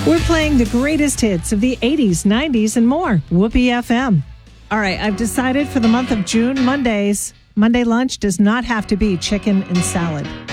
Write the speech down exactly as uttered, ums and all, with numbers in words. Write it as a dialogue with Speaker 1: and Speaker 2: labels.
Speaker 1: We're playing the greatest hits of the eighties, nineties, and more. Whoopee F M. All right, I've decided for the month of June, Mondays, Monday lunch does not have to be chicken and salad.